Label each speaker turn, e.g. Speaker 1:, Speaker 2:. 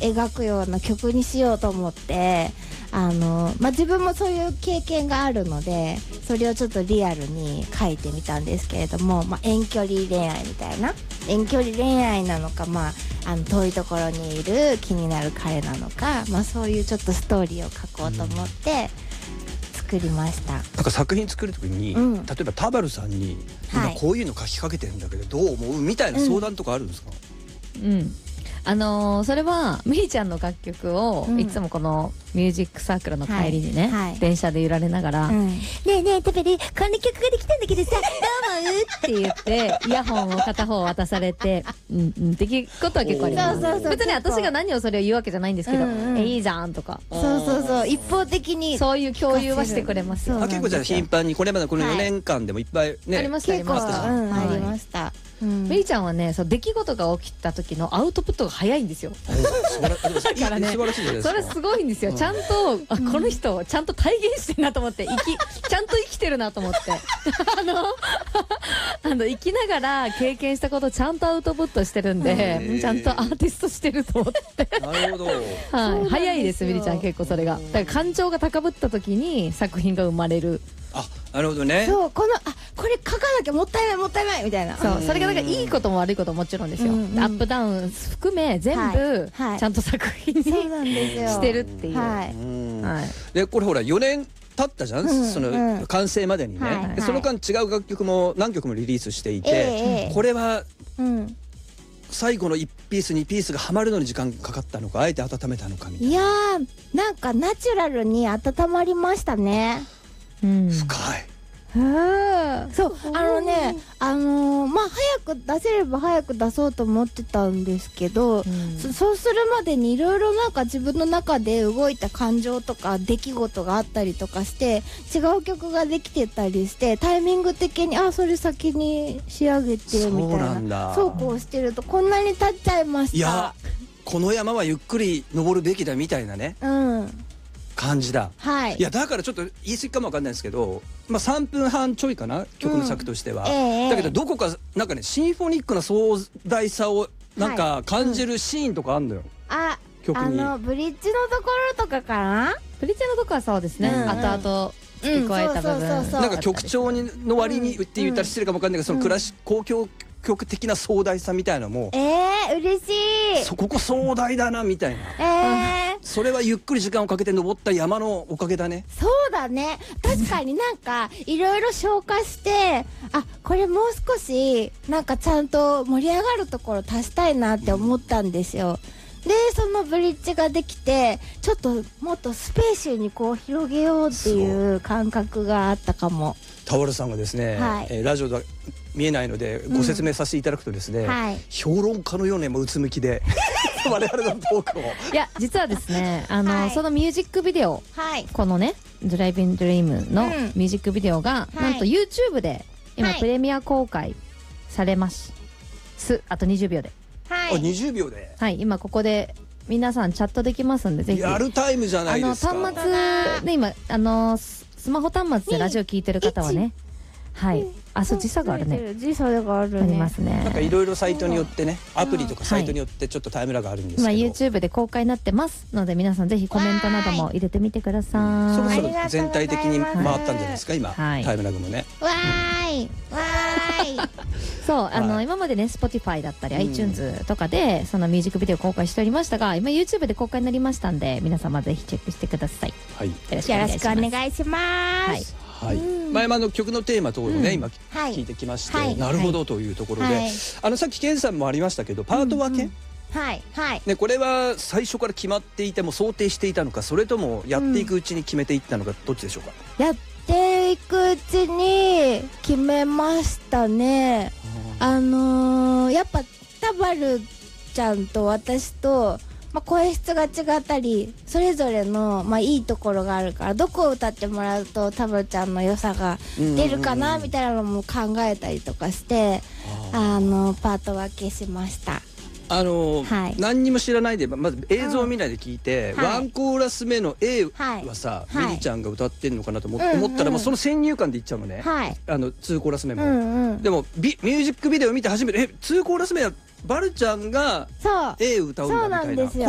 Speaker 1: 描くような曲にしようと思って、自分もそういう経験があるので、それをちょっとリアルに書いてみたんですけれども、遠距離恋愛みたいな、遠距離恋愛なのか、遠いところにいる気になる彼なのか、そういうちょっとストーリーを書こうと思って作りました。
Speaker 2: なんか作品作る時に、例えば田原さんに今こういうの書きかけてるんだけどどう思うみたいな相談とかあるんですか？
Speaker 3: それはみりちゃんの楽曲をいつもこのミュージックサークルの帰りにね、電車で揺られながら「ねえねえテペリこんな曲ができたんだけどさどう思う?」って言ってイヤホンを片方渡されてっていうことは結構あります。別に私が何をそれを言うわけじゃないんですけど「いいじゃん」とか、
Speaker 1: そう一方的に
Speaker 3: そういう共有はしてくれますよ。
Speaker 2: 結構じゃあ頻繁にこれまでこの4年間でもいっぱいね
Speaker 3: ありました
Speaker 1: 結構ありました。
Speaker 3: みりちゃんはね、出来事が起きた時のアウトプットが早いんですよ。
Speaker 2: だからね、
Speaker 3: それすごいんですよ。ちゃんとこの人ちゃんと体現してるなと思って、ちゃんと生きてるなと思って生きながら経験したことをちゃんとアウトプットしてるんで、ちゃんとアーティストしてると思って。
Speaker 2: なるほど。
Speaker 3: 早いですみりちゃん結構それが。だから感情が高ぶった時に作品が生まれる。
Speaker 2: なるほどね。
Speaker 1: そうこれ書かなきゃもったいないもったいないみたいな。
Speaker 3: そうそれがなんかいいことも悪いことももちろんですよ。アップダウン含め全部ちゃんと作品にしてるっていう。
Speaker 2: でこれほら4年経ったじゃん、その完成までにね。その間違う楽曲も何曲もリリースしていて、これは最後の1ピース2ピースがはまるのに時間かかったのか、あえて温めたのかみたいな。
Speaker 1: いやーなんかナチュラルに温まりましたね。
Speaker 2: 深い。
Speaker 1: そう早く出せれば早く出そうと思ってたんですけど、そうするまでにいろいろなんか自分の中で動いた感情とか出来事があったりとかして違う曲ができてたりして、タイミング的にそれ先に仕上げてみたいな、そうこうしてるとこんなに経っちゃいました。
Speaker 2: いやこの山はゆっくり登るべきだみたいなね。感じだ。いやだからちょっと言い過ぎかもわかんないですけど、3分半ちょいかな曲の尺としては。だけどどこかなんかねシンフォニックな壮大さをなんか感じるシーンとかあんのよ。曲に
Speaker 1: ブリッジのところとかかな。
Speaker 3: ブリッジのとこはそうですね。後々付け加えた部分。
Speaker 2: なんか曲調の割にって言ったら失礼かもわかんないけど、そのクラシック交響曲的な壮大さみたいなのも
Speaker 1: 嬉しい。
Speaker 2: ここ壮大だなみたいな。それはゆっくり時間をかけて登った山のおかげだね。
Speaker 1: そうだね。確かになんかいろいろ消化してこれもう少しなんかちゃんと盛り上がるところ足したいなって思ったんですよ。でそのブリッジができてちょっともっとスペーシーにこう広げようっていう感覚があったかも。
Speaker 2: 田原さんがですね、ラジオで見えないのでご説明させていただくとですね、評論家のようなうつむきで我々のトークを
Speaker 3: いや実はですねそのミュージックビデオ、このね「ドライビングドリーム」のミュージックビデオが、なんと YouTube で今プレミア公開されます。あと20秒で。
Speaker 2: 20秒で。
Speaker 3: 今ここで皆さんチャットできますんで、ぜひ
Speaker 2: リアルタイムじゃないですか。
Speaker 3: 端末で今スマホ端末でラジオ聞いてる方はね、そう時差があるね。
Speaker 1: 時差があるね。
Speaker 3: ありますね。
Speaker 2: なんかいろいろサイトによってね、アプリとかサイトによってちょっとタイムラグあるんですけど、
Speaker 3: YouTube で公開になってますので、皆さんぜひコメントなども入れてみてください。
Speaker 2: そろそろ全体的に回ったんじゃないですか今、タイムラグもね。
Speaker 3: そう今までね Spotify だったり iTunes とかでそのミュージックビデオ公開しておりましたが、今 YouTube で公開になりましたんで、皆様ぜひチェックしてください。よろしくお願いします。
Speaker 2: 前の曲のテーマ等をね今聞いてきまして、なるほどというところで、さっきケンさんもありましたけどパート分け、ね、これは最初から決まっていても想定していたのか、それともやっていくうちに決めていったのか、どっちでしょうか。
Speaker 1: やっていくうちに決めましたね。やっぱ田原ちゃんと私と、声質が違ったりそれぞれの、いいところがあるから、どこを歌ってもらうと田原ちゃんの良さが出るかなみたいなのも考えたりとかして、パート分けしました。
Speaker 2: 何にも知らないでまず映像を見ないで聞いて、ワンコーラス目の A はさ、ミリちゃんが歌ってんのかなと思ったら、もうその先入観でいっちゃうのね。2コーラス目も。でもミュージックビデオ見て初めて2コーラス目はバルちゃんが A を歌うんだみたいな、